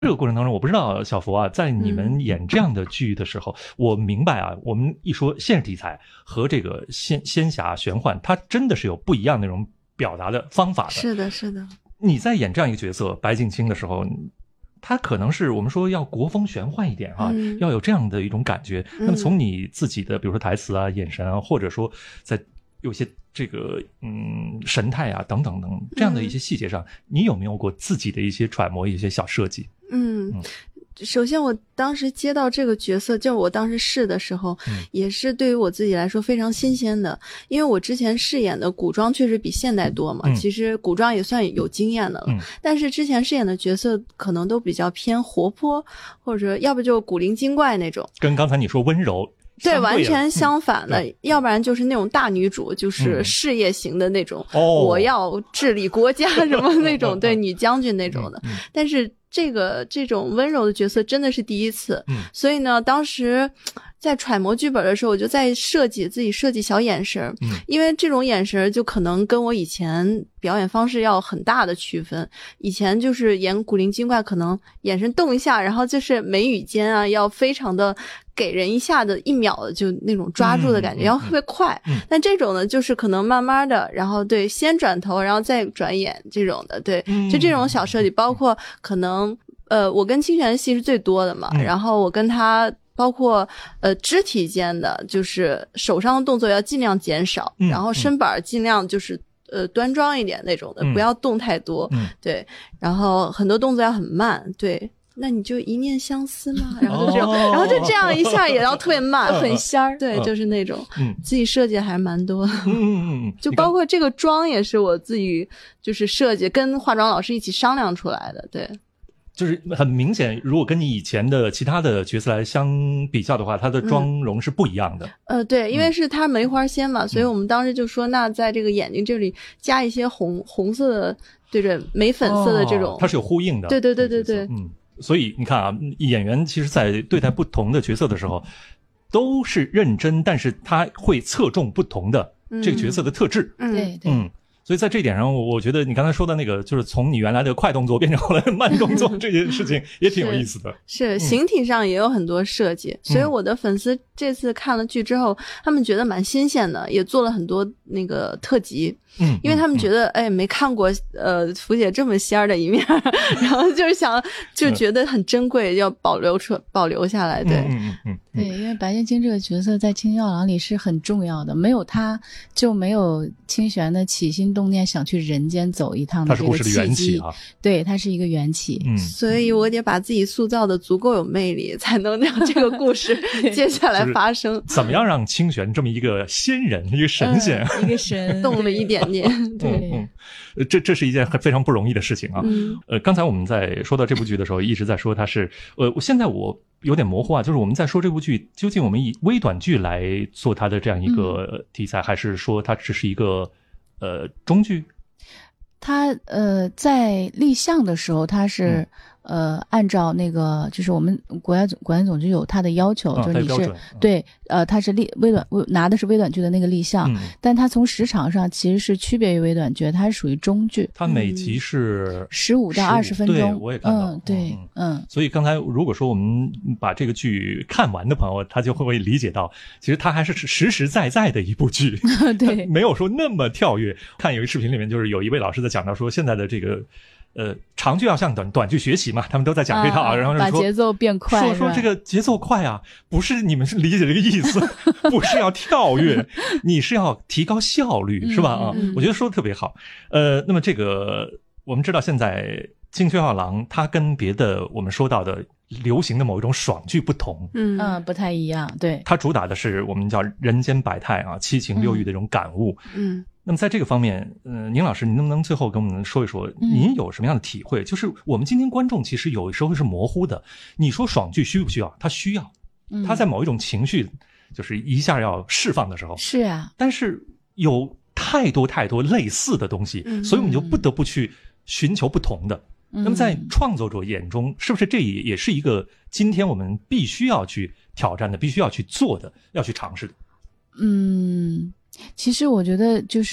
这个过程当中，我不知道小佛啊，在你们演这样的剧的时候，我明白啊，我们一说现实题材和这个仙侠玄幻，它真的是有不一样的那种表达的方法的。 是的，是的。 你在演这样一个角色白敬卿的时候，他可能是我们说要国风玄幻一点啊，要有这样的一种感觉。那么从你自己的比如说台词啊、眼神啊，或者说在有些这个神态啊等等等这样的一些细节上，你有没有过自己的一些揣摩、一些小设计？ 首先我当时接到这个角色，就我当时试的时候，也是对于我自己来说非常新鲜的，因为我之前饰演的古装确实比现代多嘛，其实古装也算有经验的了，但是之前饰演的角色可能都比较偏活泼，或者要不就古灵精怪那种， 跟刚才你说温柔对，完全相反的，要不然就是那种大女主，就是事业型的那种，我要治理国家什么那种，对，女将军那种的。但是这种温柔的角色真的是第一次，所以呢，当时在揣摩剧本的时候，我就在自己设计小眼神，因为这种眼神就可能跟我以前表演方式要很大的区分。以前就是演古灵精怪，可能眼神动一下，然后就是眉宇间啊，要非常的给人一下的1秒的就那种抓住的感觉，然后特别快。但这种呢，就是可能慢慢的，然后对，先转头，然后再转眼这种的，对，就这种小设计，包括可能我跟清泉的戏是最多的嘛，然后我跟他。包括肢体间的，就是手上的动作要尽量减少，然后身板尽量就是端庄一点那种的，不要动太多，对，然后很多动作要很慢，对，那你就一念相思嘛，然后就这样，然后就这样一下也要特别慢，很仙儿，对，就是那种，自己设计还蛮多的，就包括这个妆也是我自己就是设计，跟化妆老师一起商量出来的，对。 就是很明显，如果跟你以前的其他的角色来相比较的话，他的妆容是不一样的。 对，因为是他梅花仙嘛，所以我们当时就说，那在这个眼睛这里加一些红色的，对着眉粉色的这种， 它是有呼应的。 对。 所以你看啊，演员其实在对待不同的角色的时候，都是认真，但是他会侧重不同的这个角色的特质。 对。 所以在这一点上，我觉得你刚才说的那个，就是从你原来的快动作变成后来的慢动作这件事情，也挺有意思的。 是形体上也有很多设计，所以我的粉丝这次看了剧之后，他们觉得蛮新鲜的，也做了很多那个特辑。因为他们觉得没看过福姐这么仙儿的一面，然后就觉得很珍贵，要保留下来。对， 对，因为白敬卿这个角色在《清药郎》里是很重要的，没有他就没有清玄的起心动念想去人间走一趟的这个契机。他是故事的缘起啊，对，他是一个缘起。 所以我得把自己塑造的足够有魅力，才能让这个故事接下来发生。 就是怎么样让清玄这么一个仙人，一个神仙， 一个神动了一点。 对， 这是一件非常不容易的事情啊。刚才我们在说到这部剧的时候，一直在说它是现在我有点模糊啊，就是我们在说这部剧究竟我们以微短剧来做它的这样一个题材，还是说它只是一个中剧？ 它在立项的时候，它是按照那个就是我们国家总局有它的要求，就是你是对它是拿的是微短剧的那个立项，但它从时长上其实是区别于微短剧，它是属于中剧。 它每集是 15到20分钟。 对，我也看到。 对， 所以刚才如果说我们把这个剧看完的朋友，他就会理解到，其实它还是实实在在的一部剧， 对， 没有说那么跳跃。看有一视频里面，就是有一位老师在讲到说，现在的这个。长剧要向短剧学习嘛，他们都在讲这套，然后把节奏变快， 说这个节奏快啊，不是你们是理解这个意思，不是要跳跃，你是要提高效率，是吧？我觉得说的特别好。那么这个我们知道现在清缺号郎它跟别的我们说到的流行的某一种爽剧不同， 不太一样，对， 它主打的是我们叫人间百态啊，七情六欲的这种感悟，那么在这个方面，宁老师，您能不能最后跟我们说一说，您有什么样的体会？就是我们今天观众其实有时候是模糊的。你说爽剧需不需要？他需要，他在某一种情绪，就是一下要释放的时候， 是啊。 但是有太多类似的东西，所以我们就不得不去寻求不同的。那么在创作者眼中，是不是这也是一个今天我们必须要去挑战的、必须要去做的、要去尝试的？ 其实我觉得就是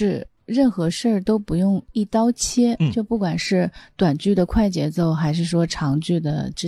任何事儿都不用一刀切，就不管是短剧的快节奏，还是说长剧的